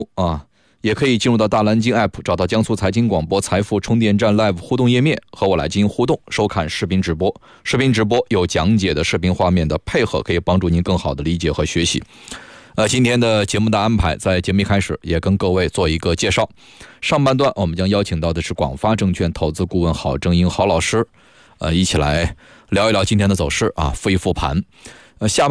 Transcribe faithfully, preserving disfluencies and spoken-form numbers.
啊，也可以进入到大蓝鲸 App， 找到江苏财经广播财富充电站 Live 互动页面，和我来进行互动，收看视频直播。视频直播有讲解的视频画面的配合，可以帮助您更好的理解和学习。呃，今天的节目的安排，在节目一开始也跟各位做一个介绍。上半段我们将邀请到的是广发证券投资顾问郝正英郝老师，呃，一起来聊一聊今天的走势啊，复一复盘。呃，下半